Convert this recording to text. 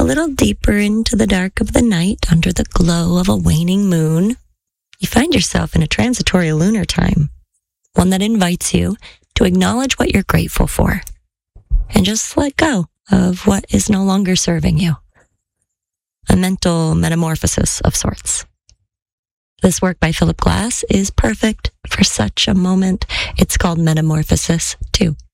a little deeper into the dark of the night under the glow of a waning moon, you find yourself in a transitory lunar time, one that invites you to acknowledge what you're grateful for and just let go of what is no longer serving you. A mental metamorphosis of sorts. This work by Philip Glass is perfect for such a moment. It's called Metamorphosis 2.